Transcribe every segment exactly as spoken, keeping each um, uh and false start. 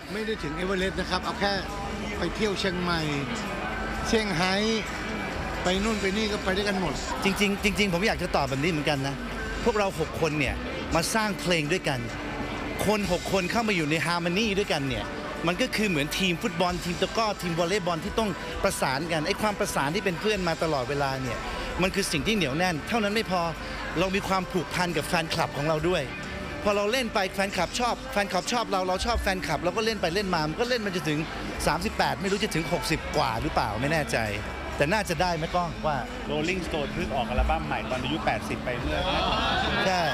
ไม่ได้ถึงเอเวอเรสต์นะครับเอาแค่ไปเที่ยวเชียงใหม่เซี่ยงไฮ้ไปนู่นไปนี่ก็ไปด้วยกันหมดจริงๆจริงๆผมอยากจะตอบแบบนี้เหมือนกันนะพวกเราหกคนเนี่ยมาสร้างเพลงด้วยกันคนหกคนเข้ามาอยู่ในฮาร์โมนีด้วยกันเนี่ยมันก็คือเหมือนทีมฟุตบอลทีมตะกร้อทีมวอลเลย์บอลที่ต้องประสานกันไอ้ความประสานที่เป็นเพื่อนมาตลอดเวลาเนี่ยมันคือสิ่งที่เหนียวแน่นเท่านั้นไม่พอเรามีความผูกพันกับแฟนคลับของเราด้วยพอเราเล่นไปแฟนคลับชอบแฟนคลับชอบเราเราชอบแฟนคลับเราก็เล่นไปเล่นมามันก็เล่นมันจะถึงสามสิบแปดไม่รู้จะถึงหกสิบกว่าหรือเปล่าไม่แน่ใจแต่น่าจะได้ไหมก้องว่า Rolling Stone เพิ่งออกอัลบั้มใหม่ตอนอายุแปดสิบไปเมื่อใช่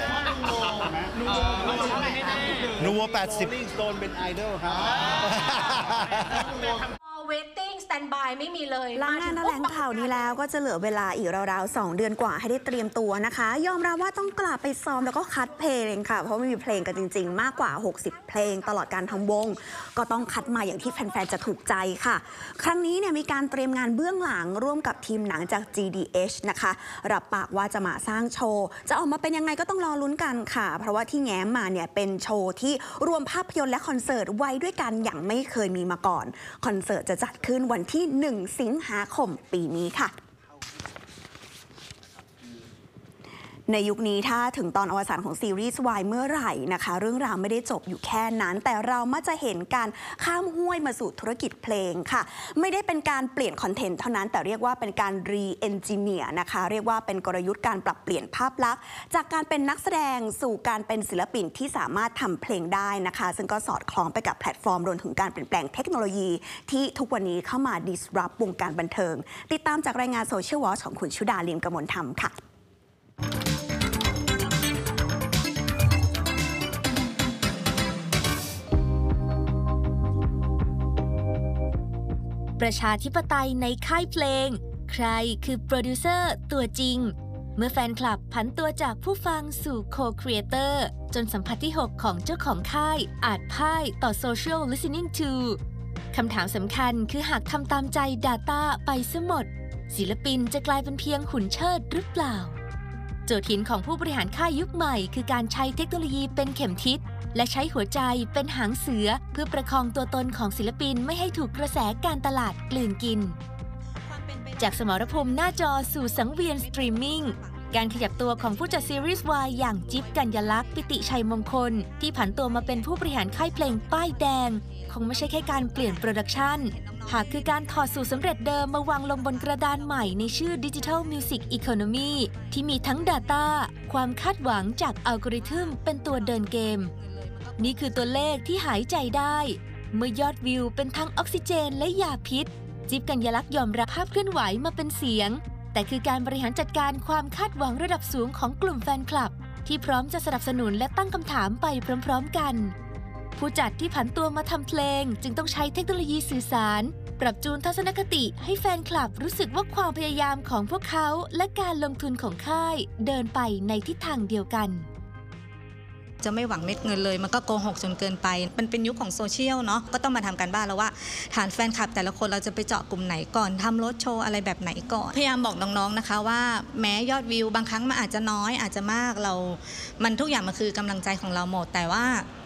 นูโวแปดสิบ Rolling Stone เป็นไอดอลครับ waiting standby ไม่มีเลยหลังงานแถลงข่าวนี้แล้วก็จะเหลือเวลาอีกราวๆสองเดือนกว่าให้ได้เตรียมตัวนะคะยอมรับว่าต้องกลับไปซ้อมแล้วก็คัดเพลงค่ะเพราะไม่มีเพลงกันจริงๆมากกว่าหกสิบเพลงตลอดการทำวงก็ต้องคัดมาอย่างที่แฟนๆจะถูกใจค่ะครั้งนี้เนี่ยมีการเตรียมงานเบื้องหลังร่วมกับทีมหนังจาก จี ดี เอช นะคะรับปากว่าจะมาสร้างโชว์จะออกมาเป็นยังไงก็ต้องรอลุ้นกันค่ะเพราะว่าที่แง้มมาเนี่ยเป็นโชว์ที่รวมภาพยนตร์และคอนเสิร์ตไว้ด้วยกันอย่างไม่เคยมีมาก่อนคอนเสิร์ตจะจัดขึ้นวันที่หนึ่งสิงหาคมปีนี้ค่ะในยุคนี้ถ้าถึงตอนอวสานของซีรีส์วายเมื่อไหร่นะคะเรื่องราวไม่ได้จบอยู่แค่นั้นแต่เรามักจะเห็นการข้ามห้วยมาสู่ธุรกิจเพลงค่ะไม่ได้เป็นการเปลี่ยนคอนเทนต์เท่านั้นแต่เรียกว่าเป็นการรีเอนจิเนียร์นะคะเรียกว่าเป็นกลยุทธ์การปรับเปลี่ยนภาพลักษณ์จากการเป็นนักแสดงสู่การเป็นศิลปินที่สามารถทำเพลงได้นะคะซึ่งก็สอดคล้องไปกับแพลตฟอร์มรวมถึงการเปลี่ยนแปลงเทคโนโลยีที่ทุกวันนี้เข้ามา disrupt วงการบันเทิงติดตามจากรายงาน Social Watch ของคุณชุดาลีมกมลธรรมค่ะประชาธิปไตยในค่ายเพลงใครคือโปรดิวเซอร์ตัวจริงเมื่อแฟนคลับผันตัวจากผู้ฟังสู่โคครีเอเตอร์จนสัมผัสที่หกของเจ้าของค่ายอาจพ่ายต่อ Social Listening to คำถามสำคัญคือหากทำตามใจ Data ไปซะหมดศิลปินจะกลายเป็นเพียงหุ่นเชิดหรือเปล่าโจทย์หินของผู้บริหารค่ายยุคใหม่คือการใช้เทคโนโลยีเป็นเข็มทิศและใช้หัวใจเป็นหางเสือเพื่อประคองตัวตนของศิลปินไม่ให้ถูกกระแสการตลาดกลืนกินจากสมรภูมิหน้าจอสู่สังเวียนสตรีมมิ่งการขยับตัวของผู้จัดซีรีส์วายอย่างจิ๊บกัญญลักษณ์ปิติชัยมงคลที่ผันตัวมาเป็นผู้บริหารค่ายเพลงป้ายแดงคงไม่ใช่แค่การเปลี่ยนโปรดักชันหากคือการถอดสูตรสำเร็จเดิมมาวางลงบนกระดานใหม่ในชื่อ Digital Music Economy ที่มีทั้ง Data ความคาดหวังจากอัลกอริทึมเป็นตัวเดินเกมนี่คือตัวเลขที่หายใจได้เมื่อยอดวิวเป็นทั้งออกซิเจนและยาพิษจิ๊บกัญญลักษณ์ยอมรับภาพเคลื่อนไหวมาเป็นเสียงแต่คือการบริหารจัดการความคาดหวังระดับสูงของกลุ่มแฟนคลับที่พร้อมจะสนับสนุนและตั้งคำถามไปพร้อมๆกันผู้จัดที่ผันตัวมาทำเพลงจึงต้องใช้เทคโนโลยีสื่อสารปรับจูนทัศนคติให้แฟนคลับรู้สึกว่าความพยายามของพวกเขาและการลงทุนของค่ายเดินไปในทิศทางเดียวกันจะไม่หวังเม็ดเงินเลยมันก็โกหกจนเกินไปมันเป็นยุคของโซเชียลเนาะก็ต้องมาทำกันบ้านแล้วว่าฐานแฟนคลับแต่ละคนเราจะไปเจาะกลุ่มไหนก่อนทำรถโชว์อะไรแบบไหนก่อนพยายามบอกน้องๆนะคะว่าแม้ยอดวิวบางครั้งมันอาจจะน้อยอาจจะมากเรามันทุกอย่างมันคือกำลังใจของเราหมดแต่ว่า